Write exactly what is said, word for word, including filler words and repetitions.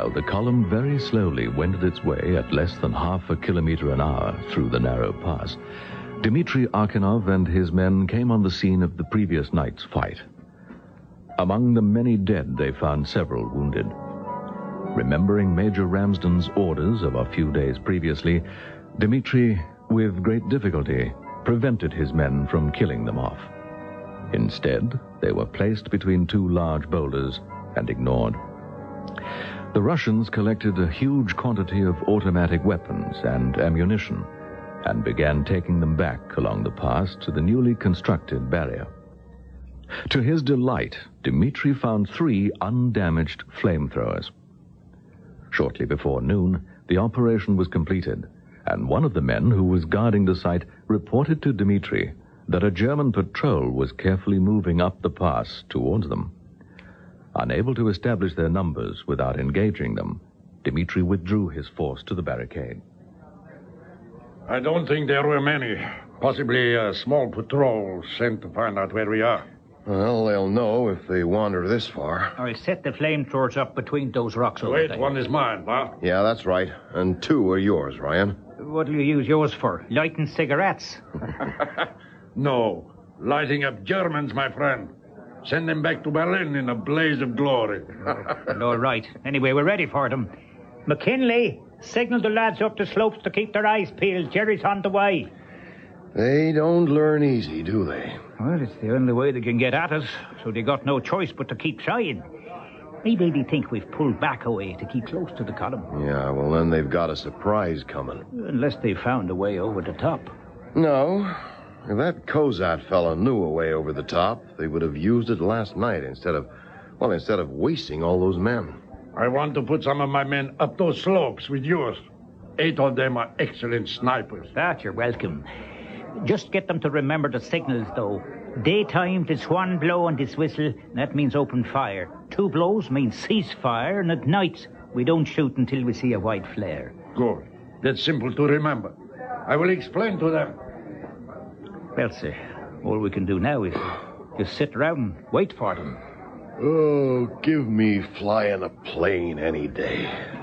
Meanwhile, the column very slowly wended its way at less than half a kilometer an hour through the narrow pass. Dmitry Arkanov and his men came on the scene of the previous night's fight. Among the many dead, they found several wounded. Remembering Major Ramsden's orders of a few days previously, Dmitry, with great difficulty, prevented his men from killing them off. Instead, they were placed between two large boulders and ignored. The Russians collected a huge quantity of automatic weapons and ammunition and began taking them back along the pass to the newly constructed barrier. To his delight, Dmitry found three undamaged flamethrowers. Shortly before noon, the operation was completed, and one of the men who was guarding the site reported to Dmitry that a German patrol was carefully moving up the pass towards them. Unable to establish their numbers without engaging them, Dmitry withdrew his force to the barricade. I don't think there were many. Possibly a small patrol sent to find out where we are. Well, they'll know if they wander this far. I set the flamethrowers up between those rocks over Wait, there. one is mine, pal. Yeah, that's right. And two are yours, Ryan. What'll you use yours for? Lighting cigarettes? No. Lighting up Germans, my friend. Send them back to Berlin in a blaze of glory. All right. Anyway, we're ready for them. McKinley, signal the lads up the slopes to keep their eyes peeled. Jerry's on the way. They don't learn easy, do they? Well, it's the only way they can get at us, so they got no choice but to keep trying. Maybe they think we've pulled back a way to keep close to the column. Yeah, well, then they've got a surprise coming. Unless they found a way over the top. No. If that Kozat fella knew a way over the top, they would have used it last night instead of, well, instead of wasting all those men. I want to put some of my men up those slopes with yours. Eight of them are excellent snipers. That you're welcome. Just get them to remember the signals, though. Daytime, this one blow and this whistle, that means open fire. Two blows means cease fire, and at night, we don't shoot until we see a white flare. Good. That's simple to remember. I will explain to them. Well, sir, all we can do now is just sit around and wait for them. Oh, give me flying a plane any day.